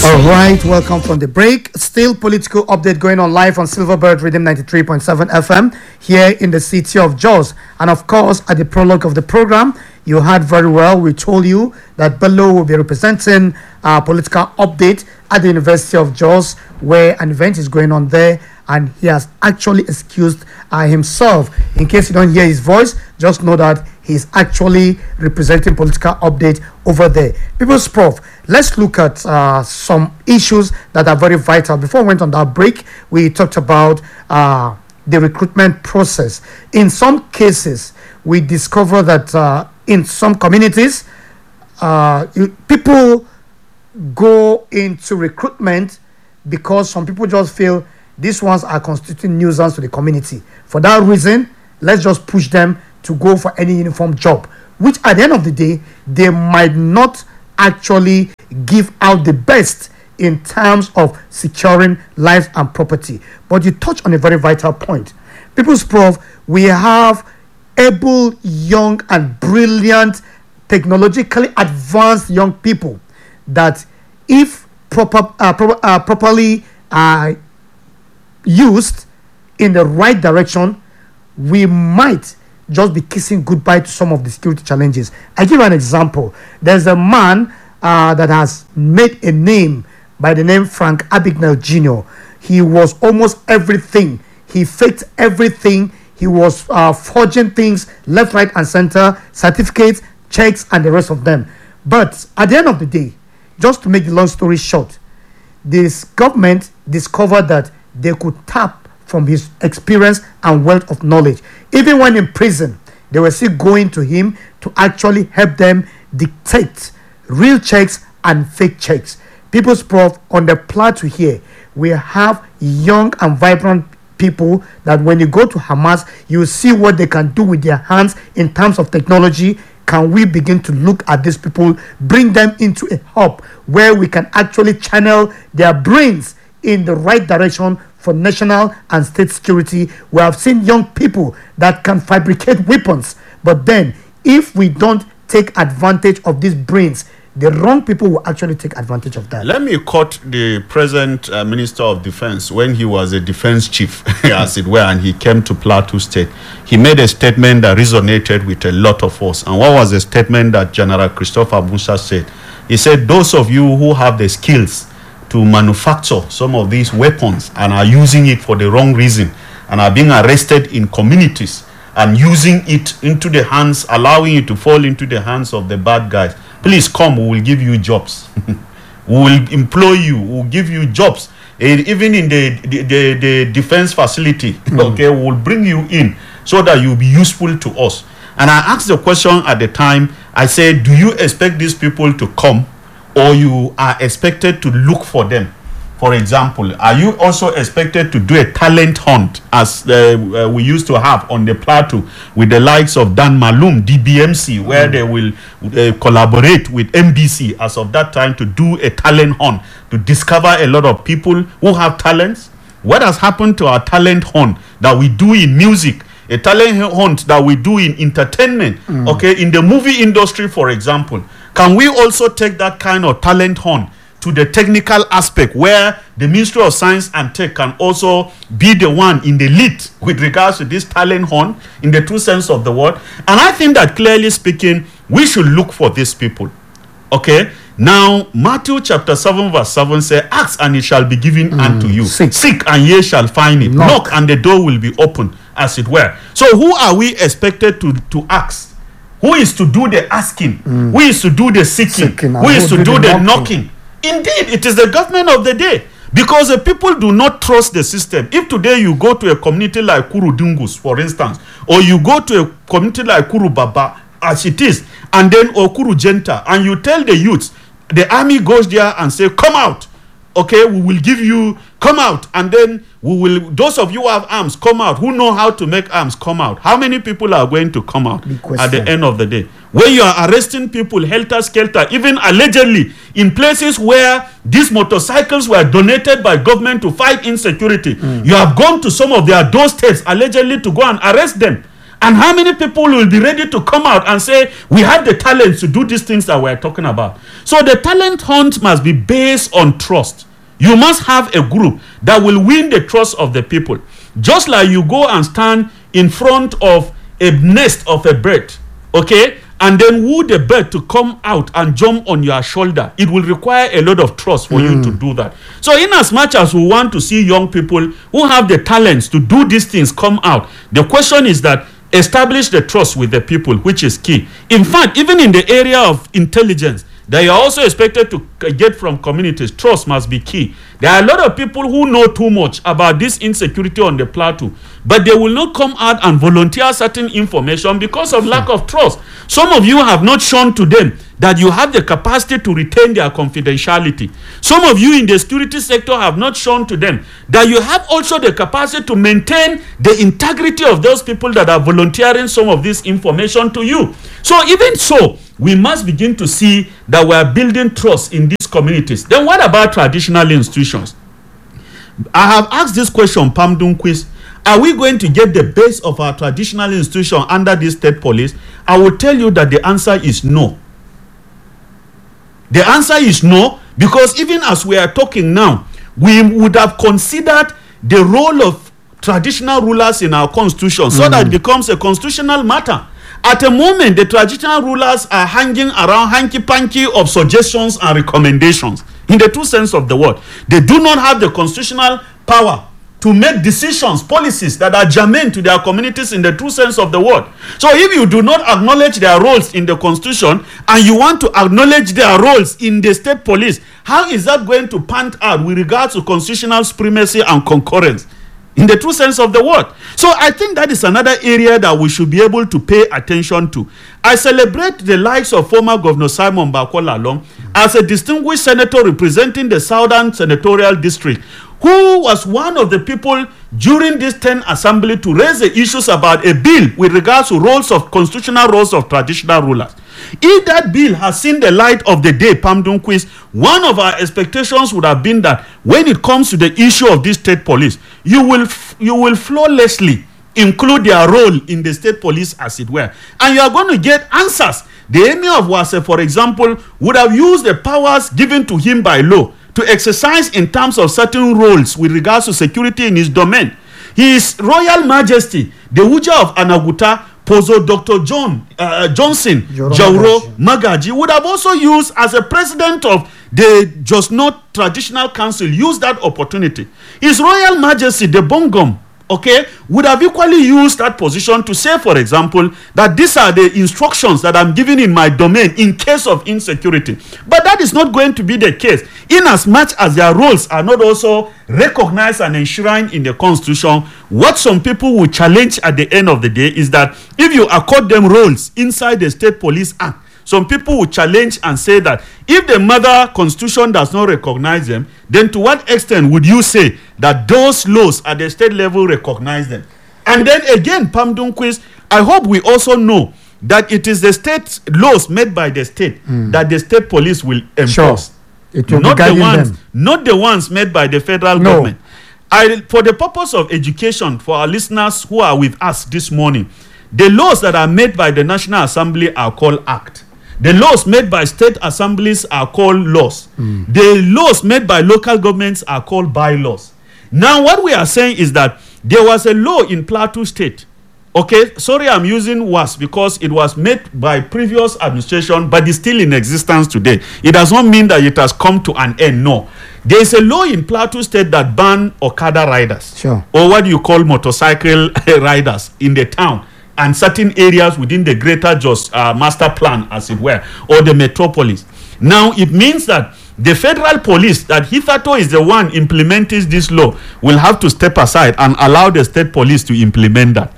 All right, welcome from the break. Still political update going on live on Silverbird Rhythm 93.7 FM here in the city of Jos. And of course, at the prologue of the program, you heard very well. We told you that Bello will be representing our political update at the University of Jos, where an event is going on there. And he has actually excused himself. In case you don't hear his voice, just know that he's actually representing political update over there. People's Prof, let's look at some issues that are very vital. Before we went on that break, we talked about the recruitment process. In some cases, we discover that in some communities, people go into recruitment because some people just feel these ones are constituting nuisance to the community. For that reason, let's just push them to go for any uniform job, which at the end of the day, they might not actually give out the best in terms of securing lives and property. But you touch on a very vital point. People's Prof, we have able, young, and brilliant, technologically advanced young people that, if properly used in the right direction, we might just be kissing goodbye to some of the security challenges. I give you an example. There's a man that has made a name by the name Frank Abagnale Jr. He was almost everything. He faked everything. He was forging things left, right, and center, certificates, checks, and the rest of them. But at the end of the day, just to make the long story short, this government discovered that they could tap from his experience and wealth of knowledge. Even when in prison, they were still going to him to actually help them dictate real checks and fake checks. People's Prof, on the plateau here, we have young and vibrant people that when you go to Hamas, you see what they can do with their hands in terms of technology. Can we begin to look at these people, bring them into a hub where we can actually channel their brains in the right direction for national and state security? We have seen young people that can fabricate weapons, but then if we don't take advantage of these brains, the wrong people will actually take advantage of that. Let me quote the present Minister of Defense when he was a defense chief, as it were, and he came to Plateau State. He made a statement that resonated with a lot of us. And what was the statement that General Christopher Musa said? He said, those of you who have the skills to manufacture some of these weapons and are using it for the wrong reason and are being arrested in communities and using it into the hands, allowing it to fall into the hands of the bad guys, please come, we will give you jobs. We will employ you, we will give you jobs. Even in the defense facility, okay, we will bring you in so that you will be useful to us. And I asked the question at the time, I said, do you expect these people to come, or you are expected to look for them? For example, are you also expected to do a talent hunt as we used to have on the plateau with the likes of Dan Malum, DBMC, where they will collaborate with MDC as of that time to do a talent hunt, to discover a lot of people who have talents? What has happened to our talent hunt that we do in music, a talent hunt that we do in entertainment, okay, in the movie industry, for example? Can we also take that kind of talent hunt to the technical aspect where the Ministry of Science and Tech can also be the one in the lead with regards to this talent hunt in the true sense of the word? And I think that, clearly speaking, we should look for these people. Okay? Now, Matthew chapter 7 verse 7 says, ask and it shall be given unto you. Seek and ye shall find it. Knock and the door will be open, as it were. So who are we expected to ask? Who is to do the asking? Who is to do the seeking? Who is to do the knocking? Indeed, it is the government of the day, because the people do not trust the system. If today you go to a community like Kuru Dungus, for instance, or you go to a community like Kuru Baba, as it is, and then Okuru Jenta, and you tell the youths, the army goes there and say, come out. Okay, we will give you, come out, and then we will, those of you who have arms, come out, who know how to make arms, come out. How many people are going to come out at the end of the day? When you are arresting people helter-skelter, even allegedly in places where these motorcycles were donated by government to fight insecurity, you have gone to some of their doorsteps allegedly to go and arrest them. And how many people will be ready to come out and say, we have the talent to do these things that we're talking about? So the talent hunt must be based on trust. You must have a group that will win the trust of the people. Just like you go and stand in front of a nest of a bird, okay, and then woo the bird to come out and jump on your shoulder, it will require a lot of trust for you to do that. So in as much as we want to see young people who have the talents to do these things come out, the question is that establish the trust with the people, which is key. In fact, even in the area of intelligence that you are also expected to get from communities, trust must be key. There are a lot of people who know too much about this insecurity on the plateau, but they will not come out and volunteer certain information because of lack of trust. Some of you have not shown to them that you have the capacity to retain their confidentiality. Some of you in the security sector have not shown to them that you have also the capacity to maintain the integrity of those people that are volunteering some of this information to you. So even so, we must begin to see that we are building trust in these communities. Then what about traditional institutions? I have asked this question, Pamdun Quiz. Are we going to get the base of our traditional institution under this state police? I will tell you that the answer is no. The answer is no, because even as we are talking now, we would have considered the role of traditional rulers in our constitution so that it becomes a constitutional matter. At the moment, the traditional rulers are hanging around hanky-panky of suggestions and recommendations in the true sense of the word. They do not have the constitutional power to make decisions, policies that are germane to their communities in the true sense of the word. So if you do not acknowledge their roles in the constitution and you want to acknowledge their roles in the state police, how is that going to pan out with regards to constitutional supremacy and concurrence in the true sense of the word? So I think that is another area that we should be able to pay attention to. I celebrate the likes of former Governor Simon Bakola Long as a distinguished senator representing the Southern Senatorial District, who was one of the people during this 10th assembly to raise the issues about a bill with regards to roles of constitutional roles of traditional rulers. If that bill has seen the light of the day, Pamdun Quiz, one of our expectations would have been that when it comes to the issue of this state police, you will flawlessly include their role in the state police, as it were, and you are going to get answers. The Emir of Wase, for example, would have used the powers given to him by law to exercise in terms of certain roles with regards to security in his domain. His Royal Majesty, the Uja of Anaguta, Pozo Dr. Johnson Jauro Magaji, would have also used, as a president of the Just Not Traditional Council, used that opportunity. His Royal Majesty, the Bongom, okay, would have equally used that position to say, for example, that these are the instructions that I'm giving in my domain in case of insecurity. But that is not going to be the case, in as much as their roles are not also recognized and enshrined in the constitution. What some people will challenge at the end of the day is that if you accord them roles inside the State Police Act, some people will challenge and say that if the mother constitution does not recognize them, then to what extent would you say that those laws at the state level recognize them? And then again, Pamdun Quiz, I hope we also know that it is the state laws made by the state that the state police will enforce. Sure. It will not be them. Not the ones made by the federal government. For the purpose of education for our listeners who are with us this morning, the laws that are made by the National Assembly are called Act. The laws made by state assemblies are called laws. The laws made by local governments are called bylaws. Now, what we are saying is that there was a law in Plateau State. Okay, sorry, I'm using was because it was made by previous administration, but it's still in existence today. It does not mean that it has come to an end. No. There is a law in Plateau State that bans Okada riders. Sure. Or what you call motorcycle riders in the town and certain areas within the greater Jos master plan, as it were, or the metropolis. Now, it means that the federal police, that hitherto is the one implementing this law, will have to step aside and allow the state police to implement that.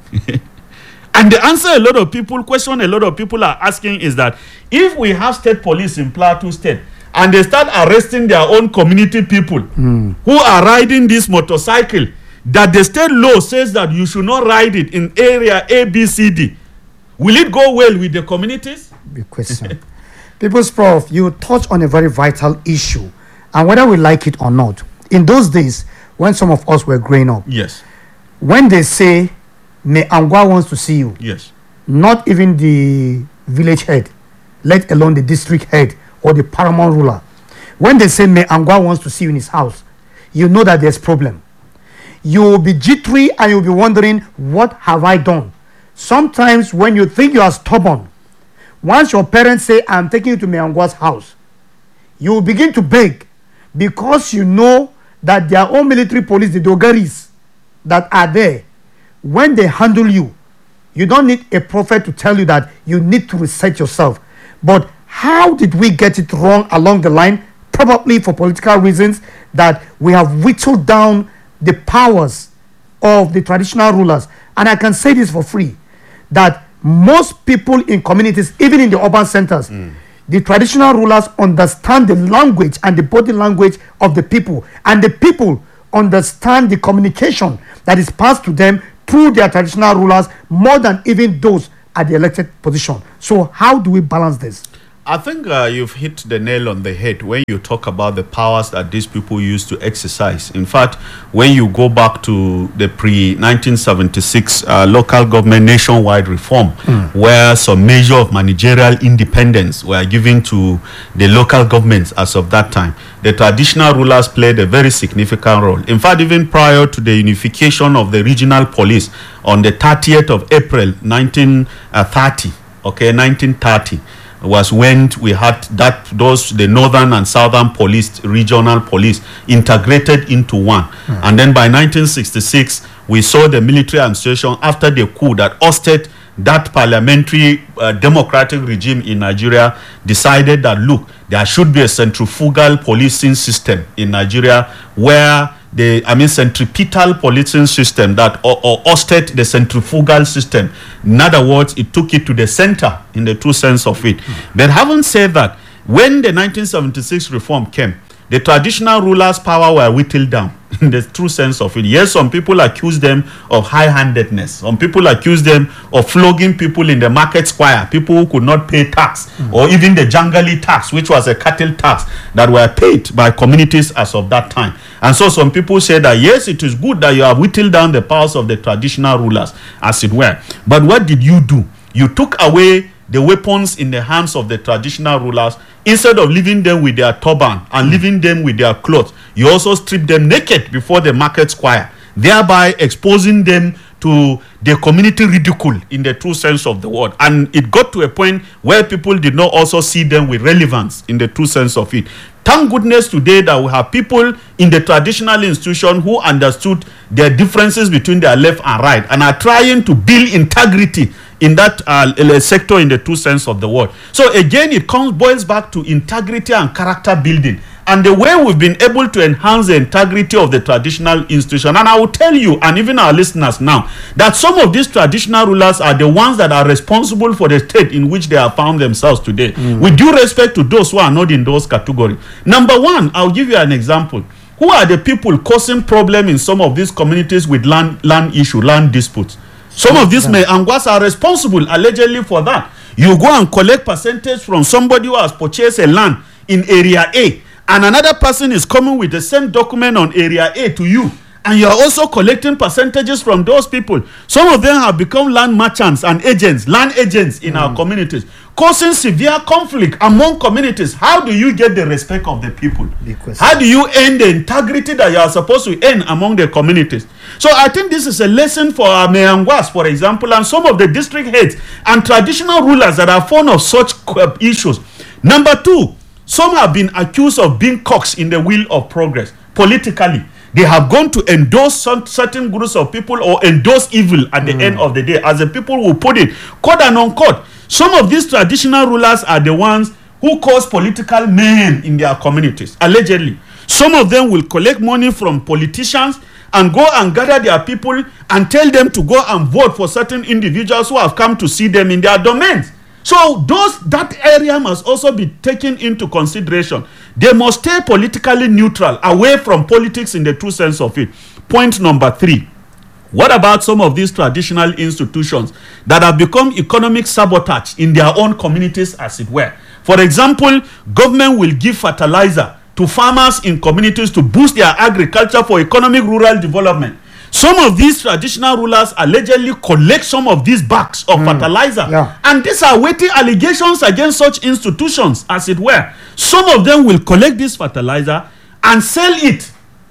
And the answer a lot of people are asking is that if we have state police in Plateau State and they start arresting their own community people who are riding this motorcycle, that the state law says that you should not ride it in area A, B, C, D, will it go well with the communities? Big question. People's Prof, you touch on a very vital issue, and whether we like it or not, in those days when some of us were growing up, yes, when they say May Angwa wants to see you. Yes. Not even the village head, let alone the district head or the paramount ruler. When they say May Angwa wants to see you in his house, you know that there's problem. You will be jittery and you'll be wondering, what have I done? Sometimes when you think you are stubborn, once your parents say, I'm taking you to May Angwa's house, you will begin to beg because you know that their own military police, the Dogaris that are there, when they handle you, you don't need a prophet to tell you that you need to reset yourself. But how did we get it wrong along the line? Probably for political reasons, that we have whittled down the powers of the traditional rulers. And I can say this for free, that most people in communities, even in the urban centers, the traditional rulers understand the language and the body language of the people, and the people understand the communication that is passed to them through their traditional rulers more than even those at the elected position. So how do we balance this? I think you've hit the nail on the head when you talk about the powers that these people used to exercise. In fact, when you go back to the pre-1976 local government nationwide reform, where some measure of managerial independence were given to the local governments as of that time, the traditional rulers played a very significant role. In fact, even prior to the unification of the regional police on the 30th of April 1930, was when we had the northern and southern police, regional police, integrated into one. And then by 1966, we saw the military administration after the coup that ousted that parliamentary democratic regime in Nigeria, decided that, look, there should be a centrifugal policing system in Nigeria where centripetal policing system that ousted the centrifugal system. In other words, it took it to the center in the true sense of it. But having said that, when the 1976 reform came, the traditional rulers' power were whittled down in the true sense of it. Yes, some people accuse them of high-handedness. Some people accuse them of flogging people in the market square, people who could not pay tax, or even the Jangali tax, which was a cattle tax that were paid by communities as of that time. And so some people say that, yes, it is good that you have whittled down the powers of the traditional rulers, as it were. But what did you do? You took away the weapons in the hands of the traditional rulers. Instead of leaving them with their turban and leaving them with their clothes, you also stripped them naked before the market square, thereby exposing them to the community ridicule in the true sense of the word. And it got to a point where people did not also see them with relevance in the true sense of it. Thank goodness today that we have people in the traditional institution who understood their differences between their left and right and are trying to build integrity in that sector in the true sense of the word. So again, it boils back to integrity and character building, and the way we've been able to enhance the integrity of the traditional institution. And I will tell you, and even our listeners now, that some of these traditional rulers are the ones that are responsible for the state in which they have found themselves today. With due respect to those who are not in those categories. Number one, I'll give you an example. Who are the people causing problem in some of these communities with land disputes? Some of these May Angwas are responsible allegedly for that. You go and collect percentage from somebody who has purchased a land in area A, and another person is coming with the same document on area A to you, and you are also collecting percentages from those people. Some of them have become land merchants and agents, land agents in our communities, causing severe conflict among communities. How do you get the respect of the people? How do you earn the integrity that you are supposed to earn among the communities? So I think this is a lesson for our May Angwas, for example, and some of the district heads and traditional rulers that are fond of such issues. Number two, some have been accused of being cocks in the wheel of progress politically. They have gone to endorse certain groups of people or endorse evil at the end of the day, as the people will put it, quote and unquote. Some of these traditional rulers are the ones who cause political mayhem in their communities, allegedly. Some of them will collect money from politicians and go and gather their people and tell them to go and vote for certain individuals who have come to see them in their domains. So that area must also be taken into consideration. They must stay politically neutral, away from politics in the true sense of it. Point number three. What about some of these traditional institutions that have become economic sabotage in their own communities, as it were? For example, government will give fertilizer to farmers in communities to boost their agriculture for economic rural development. Some of these traditional rulers allegedly collect some of these bags of fertilizer. Yeah. And these are weighty allegations against such institutions, as it were. Some of them will collect this fertilizer and sell it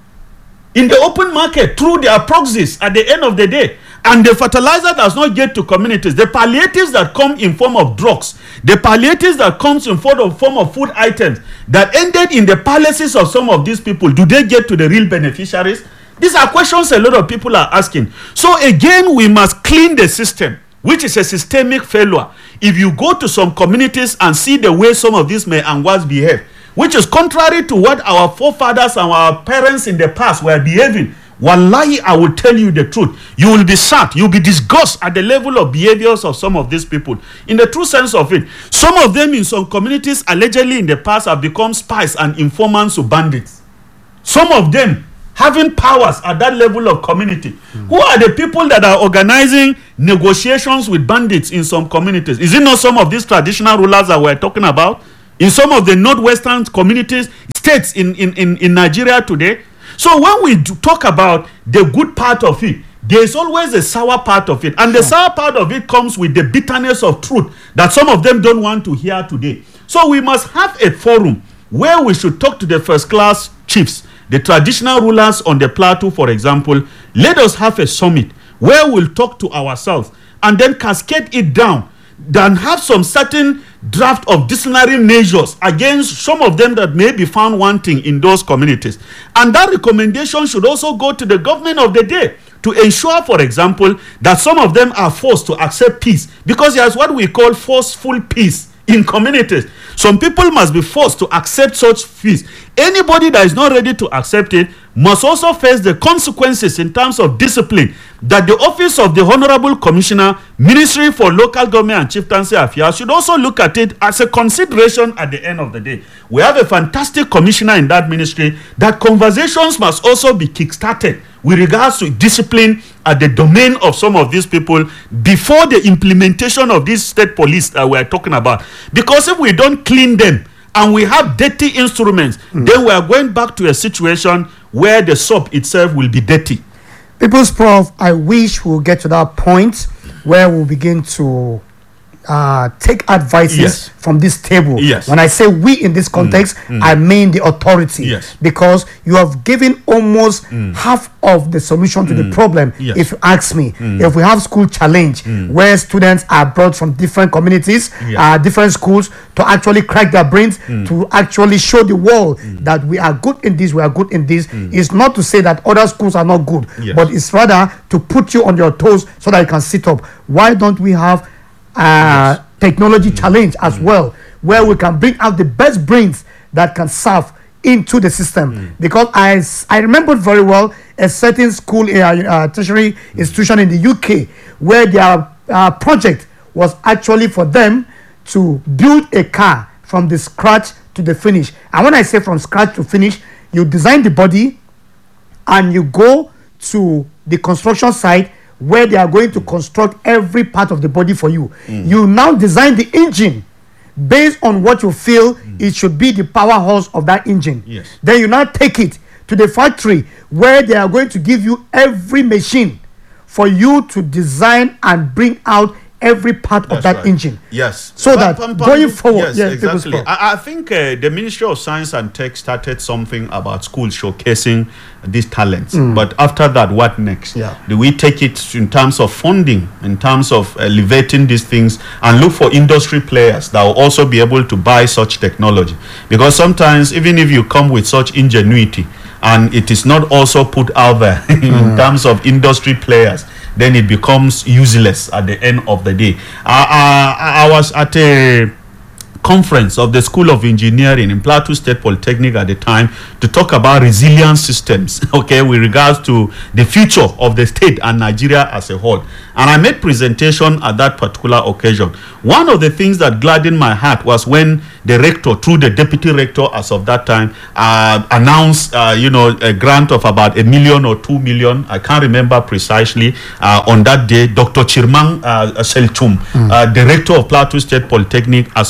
in the open market through their proxies at the end of the day. And the fertilizer does not get to communities. The palliatives that come in form of drugs, the palliatives that comes in form of food items that ended in the palaces of some of these people, do they get to the real beneficiaries? These are questions a lot of people are asking. So again, we must clean the system, which is a systemic failure. If you go to some communities and see the way some of these may and was behave, which is contrary to what our forefathers and our parents in the past were behaving, wallahi, I will tell you the truth. You will be sad. You will be disgusted at the level of behaviors of some of these people. In the true sense of it, some of them in some communities allegedly in the past have become spies and informants to bandits. Some of them having powers at that level of community. Who are the people that are organizing negotiations with bandits in some communities? Is it not some of these traditional rulers that we're talking about? In some of the northwestern communities, states in Nigeria today? So when we talk about the good part of it, there's always a sour part of it. And the sour part of it comes with the bitterness of truth that some of them don't want to hear today. So we must have a forum where we should talk to the first-class chiefs, the traditional rulers on the plateau, for example. Let us have a summit where we'll talk to ourselves and then cascade it down, then have some certain draft of disciplinary measures against some of them that may be found wanting in those communities. And that recommendation should also go to the government of the day to ensure, for example, that some of them are forced to accept peace, because there's what we call forceful peace in communities. Some people must be forced to accept such peace. Anybody that is not ready to accept it must also face the consequences in terms of discipline that the office of the Honorable Commissioner, Ministry for Local Government and Chieftaincy Affairs should also look at it as a consideration at the end of the day. We have a fantastic commissioner in that ministry. That conversations must also be kickstarted with regards to discipline at the domain of some of these people before the implementation of this state police that we are talking about. Because if we don't clean them and we have dirty instruments, then we are going back to a situation where the soap itself will be dirty. People's Prof, I wish we'll get to that point where we'll begin to take advices from this table. When I say we in this context, I mean the authority. Because you have given almost half of the solution to the problem, if you ask me. If we have school challenge, where students are brought from different communities, different schools, to actually crack their brains, to actually show the world that we are good in this, we are good in this. It's not to say that other schools are not good, but it's rather to put you on your toes so that you can sit up. Why don't we have technology challenge as well, where we can bring out the best brains that can serve into the system? Because I remember very well a certain school, tertiary institution in the UK, where their project was actually for them to build a car from the scratch to the finish. And when I say from scratch to finish, you design the body and you go to the construction site where they are going to construct every part of the body for you. You now design the engine based on what you feel it should be the power horse of that engine. Then you now take it to the factory where they are going to give you every machine for you to design and bring out every part of that engine. So that going forward, exactly. I think the Ministry of Science and Tech started something about schools showcasing these talents. But after that, what next? Do we take it in terms of funding, in terms of elevating these things, and look for industry players that will also be able to buy such technology? Because sometimes, even if you come with such ingenuity and it is not also put out there in terms of industry players, then it becomes useless at the end of the day. I was at a conference of the School of Engineering in Plateau State Polytechnic at the time to talk about resilient systems, with regards to the future of the state and Nigeria as a whole. And I made presentation at that particular occasion. One of the things that gladdened my heart was when the rector, through the deputy rector as of that time, announced, a grant of about $1 million or $2 million. I can't remember precisely. On that day, Dr. Chirmang Selchum, the rector of Plateau State Polytechnic, as of that time,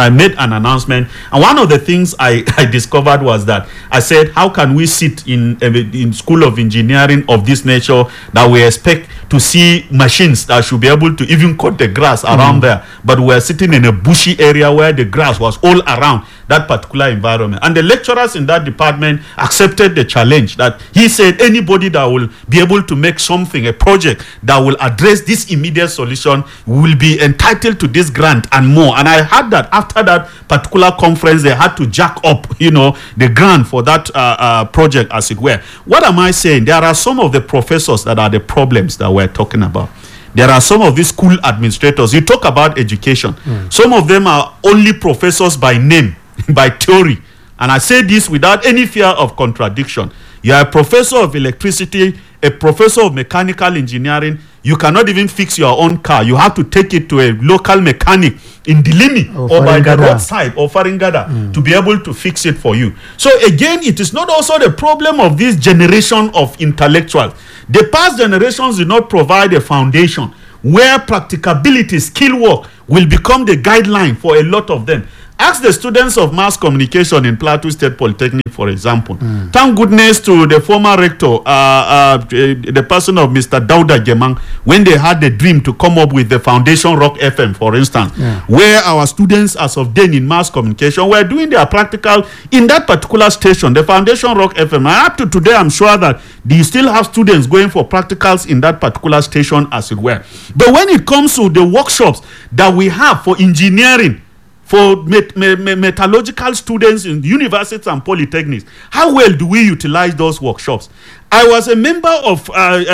I made an announcement. And one of the things I discovered was that I said, how can we sit in School of Engineering of this nature that we expect to see machines that should be able to even cut the grass around there, but we're sitting in a bushy area where the grass was all around that particular environment. And the lecturers in that department accepted the challenge that he said anybody that will be able to make something, a project that will address this immediate solution, will be entitled to this grant and more. And I heard that after that particular conference, they had to jack up, the grant for that project, as it were. What am I saying? There are some of the professors that are the problems that we're talking about. There are some of these school administrators. You talk about education. Some of them are only professors by name, by theory. And I say this without any fear of contradiction. You are a professor of electricity, a professor of mechanical engineering. You cannot even fix your own car. You have to take it to a local mechanic in Dilini or by the roadside or Faringada to be able to fix it for you. So again, it is not also the problem of this generation of intellectuals. The past generations did not provide a foundation where practicability, skill work will become the guideline for a lot of them. Ask the students of mass communication in Plateau State Polytechnic, for example. Thank goodness to the former rector, the person of Mr. Dauda Gemang, when they had the dream to come up with the Foundation Rock FM, for instance, where our students as of then in mass communication were doing their practical in that particular station, the Foundation Rock FM. And up to today, I'm sure that they still have students going for practicals in that particular station, as it were. But when it comes to the workshops that we have for engineering, for metallurgical students in universities and polytechnics, how well do we utilize those workshops? I was a member of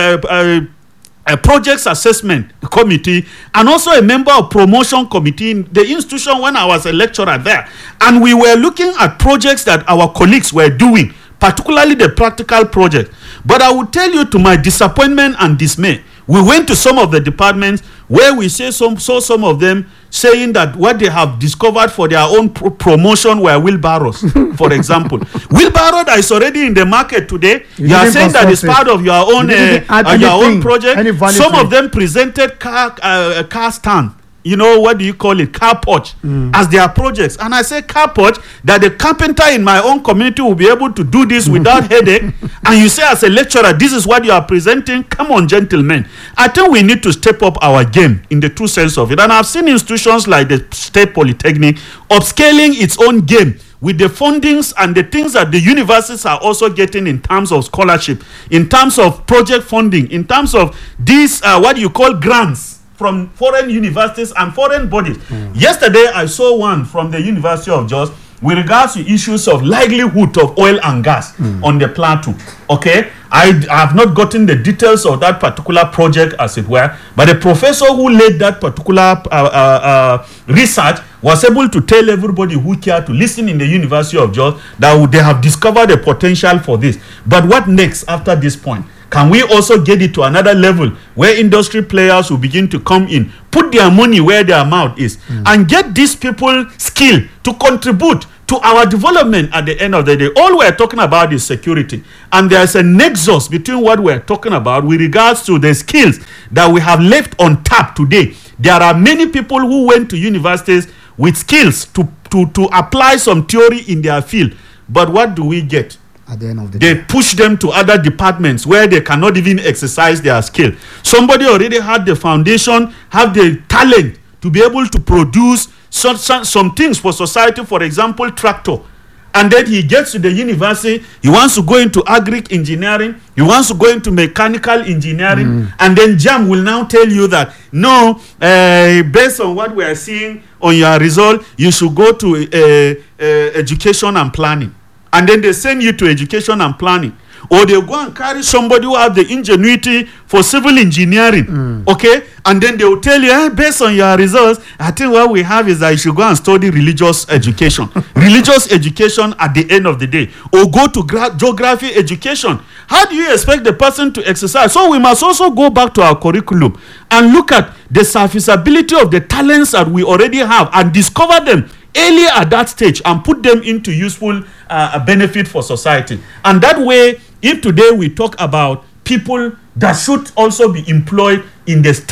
a projects assessment committee and also a member of promotion committee in the institution when I was a lecturer there. And we were looking at projects that our colleagues were doing, particularly the practical project. But I will tell you, to my disappointment and dismay, we went to some of the departments where we saw some of them saying that what they have discovered for their own promotion were wheelbarrows, for example. Wheelbarrow that is already in the market today. You are saying that it's part of your own project. Some of them presented car stand. What do you call it? Car porch as their projects. And I say car porch, that the carpenter in my own community will be able to do this without headache. And you say as a lecturer, this is what you are presenting. Come on, gentlemen. I think we need to step up our game in the true sense of it. And I've seen institutions like the State Polytechnic upscaling its own game with the fundings and the things that the universities are also getting in terms of scholarship, in terms of project funding, in terms of these, what you call grants from foreign universities and foreign bodies. Yesterday, I saw one from the University of Jos with regards to issues of livelihood of oil and gas on the plateau. Okay, I have not gotten the details of that particular project, as it were, but the professor who led that particular research was able to tell everybody who cared to listen in the University of Jos that they have discovered a potential for this. But what next after this point? Can we also get it to another level where industry players will begin to come in, put their money where their mouth is, and get these people skill to contribute to our development at the end of the day? All we're talking about is security. And there's a nexus between what we're talking about with regards to the skills that we have left on tap today. There are many people who went to universities with skills to apply some theory in their field. But what do we get? At the end of the day, they push them to other departments where they cannot even exercise their skill. Somebody already had the foundation, have the talent to be able to produce some things for society, for example, tractor. And then he gets to the university, he wants to go into agric engineering, he wants to go into mechanical engineering, and then JAM will now tell you that, no, based on what we are seeing on your result, you should go to education and planning. And then they send you to education and planning. Or they go and carry somebody who has the ingenuity for civil engineering. Okay? And then they will tell you, based on your results, I think what we have is that you should go and study religious education. Religious education at the end of the day. Or go to geography education. How do you expect the person to exercise? So we must also go back to our curriculum and look at the serviceability of the talents that we already have and discover them earlier at that stage and put them into useful benefit for society. And that way, if today we talk about people that should also be employed in the state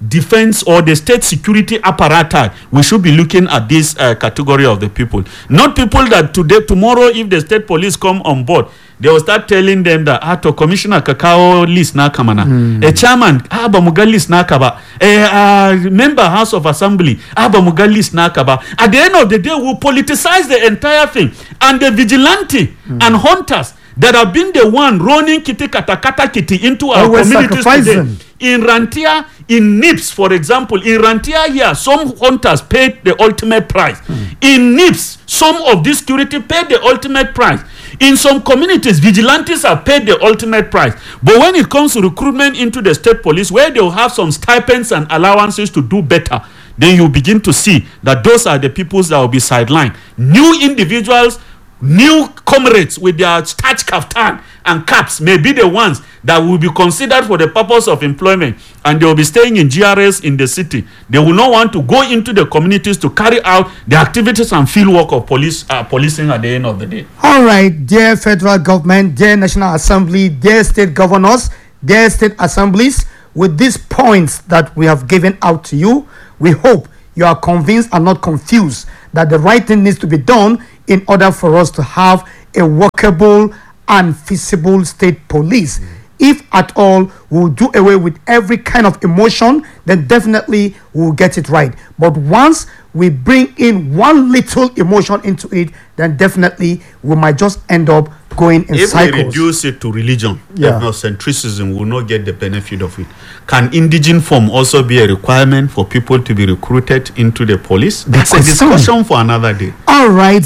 defense or the state security apparatus, we should be looking at this category of the people. Not people that tomorrow, if the state police come on board, they will start telling them that to Commissioner Kakao list na kamana. A chairman, ba muga list na kaba. A member House of Assembly, ba muga list na kaba. At the end of the day, we'll politicize the entire thing. And the vigilante and hunters that have been the one running kitty katakata kitty into our communities today. In Rantia, in NIPS, for example, in Rantia here, some hunters paid the ultimate price. In NIPS, some of this security paid the ultimate price. In some communities, vigilantes have paid the ultimate price. But when it comes to recruitment into the state police, where they'll have some stipends and allowances to do better, then you begin to see that those are the peoples that will be sidelined. New individuals, new comrades with their starch kaftan and caps may be the ones that will be considered for the purpose of employment, and they will be staying in GRS in the city. They will not want to go into the communities to carry out the activities and field work of policing at the end of the day. All right, dear federal government, dear National Assembly, dear state governors, dear state assemblies, with these points that we have given out to you, we hope you are convinced and not confused that the right thing needs to be done in order for us to have a workable and feasible state police. If at all we'll do away with every kind of emotion, then definitely we'll get it right. But once we bring in one little emotion into it, then definitely we might just end up going in cycles. If we reduce it to religion, ethnocentrism will not get the benefit of it. Can indigene form also be a requirement for people to be recruited into the police? That's a discussion for another day. All right,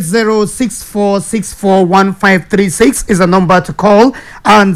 080-6464-1536 is a number to call, and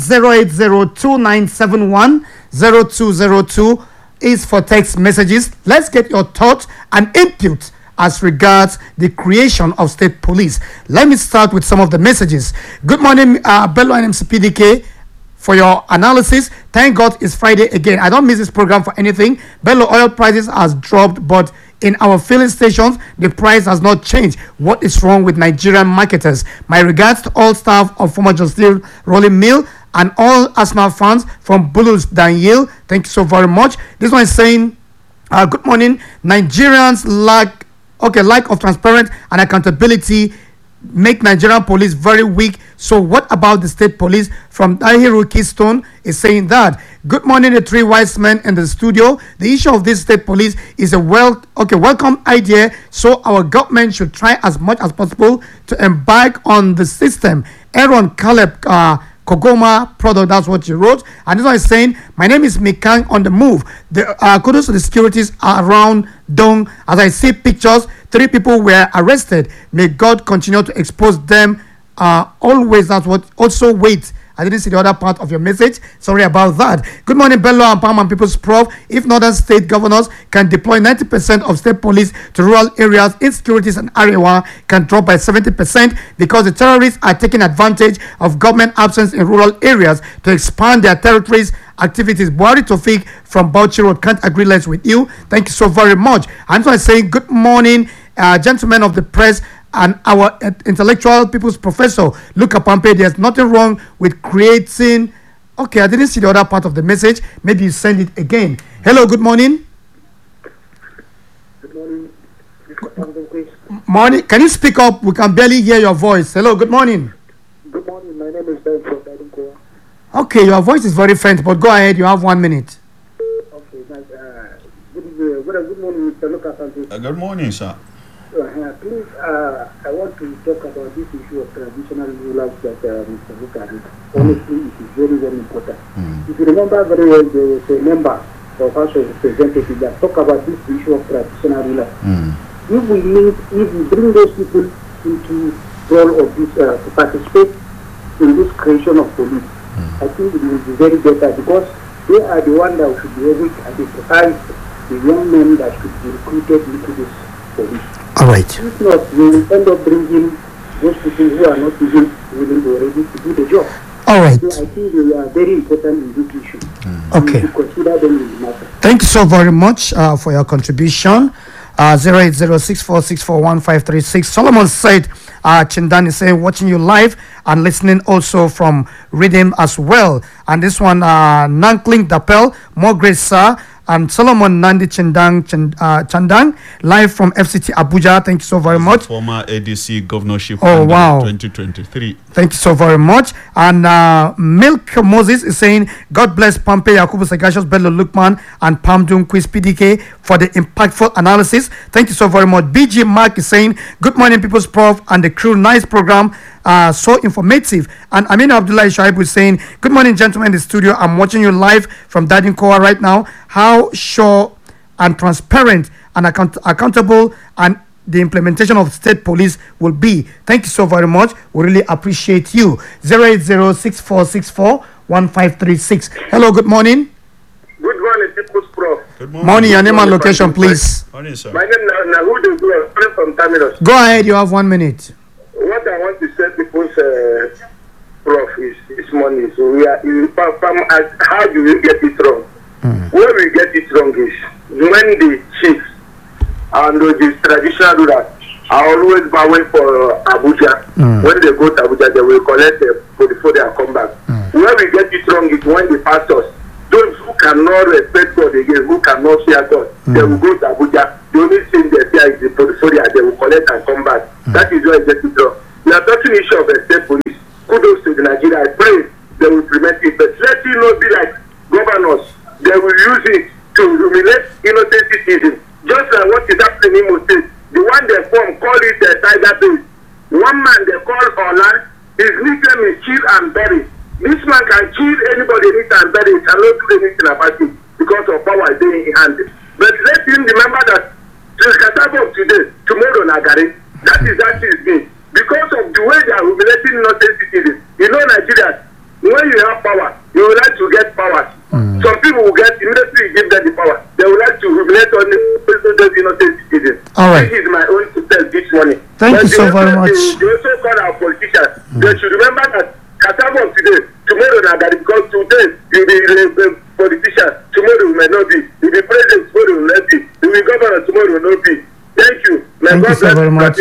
080-2971-0202 is for text messages. Let's get your thoughts and input as regards the creation of state police. Let me start with some of the messages. Good morning, Bello and MCPDK, for your analysis. Thank God it's Friday again. I don't miss this program for anything. Bello, oil prices has dropped, but in our filling stations, the price has not changed. What is wrong with Nigerian marketers? My regards to all staff of former John Steel Rolling Mill and all Arsenal fans from Bulus Daniel. Thank you so very much. This one is saying, good morning. Nigerians lack of transparency and accountability make Nigerian police very weak. So what about the state police? From Dahiru Keystone is saying that. Good morning, the three wise men in the studio. The issue of this state police is a welcome idea. So our government should try as much as possible to embark on the system. Aaron Caleb Kogoma product, that's what you wrote. And this one is saying, my name is Mikang on the move. The kudos to the securities around Dong. As I see pictures, 3 people were arrested. May God continue to expose them always. That's what. Also wait, I didn't see the other part of your message. Sorry about that. Good morning, Bello and Palm and People's Prof. If northern state governors can deploy 90% of state police to rural areas, insecurities and Arewa can drop by 70% because the terrorists are taking advantage of government absence in rural areas to expand their territories. Activities. Buhari Tofik from Bauchi Road. Can't agree less with you. Thank you so very much. I'm just saying good morning, gentlemen of the press and our intellectual people's professor, Luca Pampe. There's nothing wrong with creating. Okay, I didn't see the other part of the message. Maybe you send it again. Hello, good morning. Good morning. Morning. Can you speak up? We can barely hear your voice. Hello, good morning. Good morning. My name is Ben from Badinko. Okay, your voice is very faint, but go ahead. You have 1 minute. Okay, nice. Good morning, Mr. Luca Pampe. Good morning, sir. Please, I want to talk about this issue of traditional rulers that Mr. Luca did. Honestly, it is very, very important. If you remember very well, there was a member of House of Representatives that talked about this issue of traditional rulers. If we bring those people into role of this, to participate in this creation of police, I think it will be very better because they are the ones that should be able to identify the young men that should be recruited into this police. All right. If not, we will end up bringing those people who are not even willing or ready to do the job. All right. So I think they are very important in this issue. Okay. To consider them in the matter. Thank you so very much for your contribution. 080-6464-1536. Solomon said, Chindan is saying, watching you live and listening also from Rhythm as well. And this one, Nankling Dapel, more grace, sir. And Solomon Nandi Chandang, live from FCT Abuja. Thank you so very much. Former ADC governorship. Oh, wow. 2023. Thank you so very much. And Milk Moses is saying, God bless Pampe, Yakubu Sagashos, Bello Lukman, and Pamdun Quiz PDK for the impactful analysis. Thank you so very much. BG Mark is saying, good morning, People's Prof and the crew. Nice program. So informative. And Amin Abdullah Shaib is saying, good morning, gentlemen in the studio. I'm watching you live from Dadinkoa right now. How sure and transparent and accountable and the implementation of state police will be. Thank you so very much. We really appreciate you. 08064641536. Hello, good morning. Good morning, People's Prof. Good morning. Morning, your name and location, please. Morning, sir. My name is Nahudu from Terminus. Go ahead, you have 1 minute. What I want to say, People's Prof, is this morning. So we are how do we get it wrong? Where we get it wrong is when the chiefs and the traditional rulers are always bowing for Abuja. When they go to Abuja, they will collect before they come back. Where we get it wrong is when the pastors, those who cannot respect God again, who cannot fear God, they will go to Abuja. The only thing they fear is the portfolio, they will collect and come back. That is where we get it wrong. We are talking issue of the state police. Kudos to the Nigeria. I pray they will implement it, but let it not be like governors. They will use it to humiliate innocent citizens. Just like what is happening in Imo State. The one they form, call it a tiger base. One man they call Olan, his nickname is Chill and Bury. This man can kill anybody in it and bury it, cannot do anything about it because of power being in hand. But let him remember that since Kasabo today, tomorrow Nagari, that is me. Because of the way they are humiliating innocent citizens. You know, Nigeria, when you have power, you would like to get power. Some people will get immediately give them the power. They would like to humiliate on the innocent citizens. All right. This is my own test this morning. Thank you so very much. They also call our politicians. They should remember that Kasabo today, tomorrow Nagari, because today you be a politician, tomorrow you may not be. You be president, tomorrow you will not be. You be governor, tomorrow you will not be. Thank you. Thank you so very much.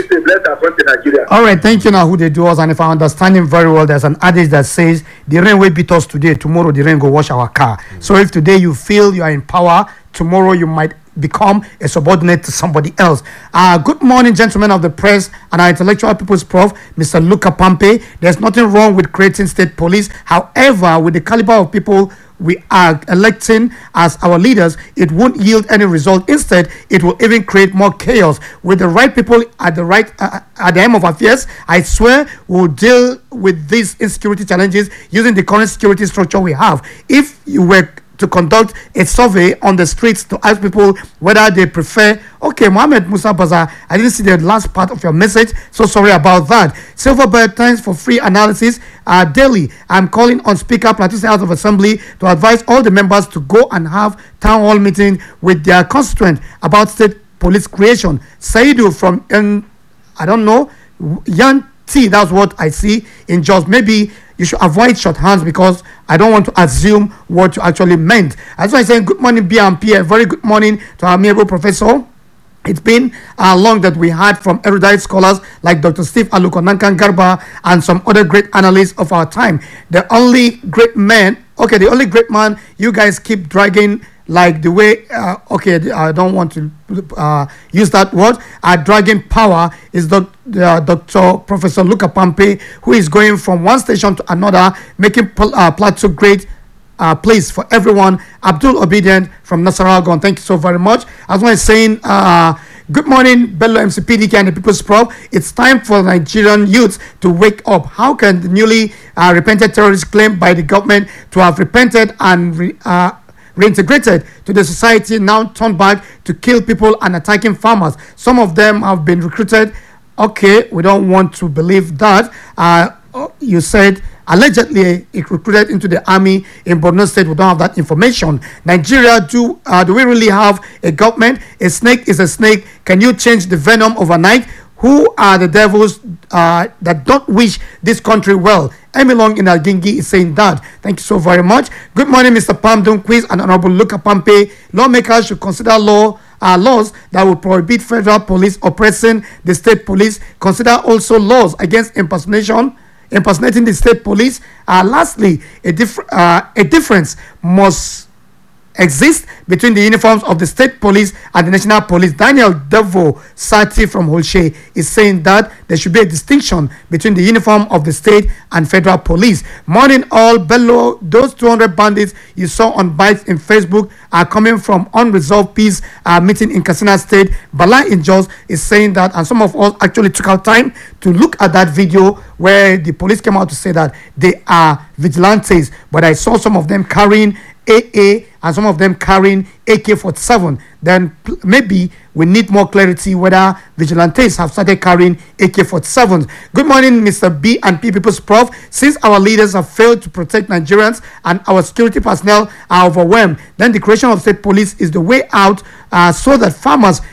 All right, thank you now who they do us. And if I understand him very well, there's an adage that says the rain will beat us today, tomorrow the rain go wash our car. So if today you feel you are in power, tomorrow you might become a subordinate to somebody else. Good morning, gentlemen of the press and our intellectual people's prof, Mr. Luka Pampe. There's nothing wrong with creating state police. However, with the caliber of people we are electing as our leaders, it won't yield any result. Instead, it will even create more chaos. With the right people at the right at the end of affairs, I swear we'll deal with these insecurity challenges using the current security structure we have. If you were to conduct a survey on the streets to ask people whether they prefer. Okay, Mohammed Musa Baza, I didn't see the last part of your message, so sorry about that. Silverbird, thanks for free analysis. Daily, I'm calling on Speaker Plateau State House of Assembly to advise all the members to go and have town hall meeting with their constituent about state police creation. Saidu from, I don't know, Yan T, that's what I see in Jos. Maybe you should avoid shorthands because I don't want to assume what you actually meant. That's why I'm saying good morning, BMP. A very good morning to our amiable professor. It's been long that we had from erudite scholars like Dr. Steve Aluko Nankan Garba and some other great analysts of our time. The only great man you guys keep dragging like the way, I don't want to use that word, dragging power is Dr. Professor Luka Pampe, who is going from one station to another, making Plateau great place for everyone. Abdul Obedient from Nasarawa, thank you so very much. As I was saying, good morning, Bello MCPDK and the People's Prof. It's time for Nigerian youths to wake up. How can the newly repented terrorists claim by the government to have repented and reintegrated to the society now turned back to kill people and attacking farmers? Some of them have been recruited. Okay, we don't want to believe that. You said allegedly it recruited into the army in Borno State. We don't have that information. Nigeria, do we really have a government? A snake is a snake. Can you change the venom overnight? Who are the devils that don't wish this country well? Emilong in Algingi is saying that. Thank you so very much. Good morning, Mr. Pamdun Quiz and Honorable Luka Pampe. Lawmakers should consider laws that will prohibit federal police oppressing the state police. Consider also laws against impersonation impersonating the state police. Lastly, a difference must exist between the uniforms of the state police and the national police. Daniel Devo Sati from Holshe is saying that there should be a distinction between the uniform of the state and federal police. Morning all, Bello, those 200 bandits you saw on bikes in Facebook are coming from unresolved peace meeting in Katsina State. Bala in Jos is saying that, and some of us actually took our time to look at that video where the police came out to say that they are vigilantes, but I saw some of them carrying AA and some of them carrying AK-47. Then maybe we need more clarity whether vigilantes have started carrying AK-47s. Good morning, Mr. B and P People's Prof. Since our leaders have failed to protect Nigerians and our security personnel are overwhelmed, then the creation of state police is the way out so that farmers